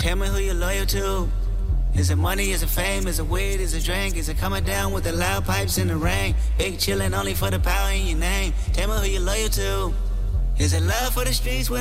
Tell me who you're loyal to. Is it money, is it fame, is it weed, is it drink? Is it coming down with the loud pipes in the rain? Big chillin' only for the power in your name. Tell me who you're loyal to. Is it love for the streets?